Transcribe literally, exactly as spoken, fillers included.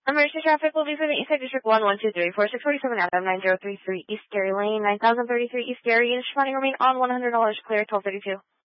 Emergency traffic will be for the Eastside District one one two three four six four seven Adam nine zero three three East Gary Lane, nine thousand thirty-three East Gary. Units responding remain on one hundred dollars clear, twelve thirty-two.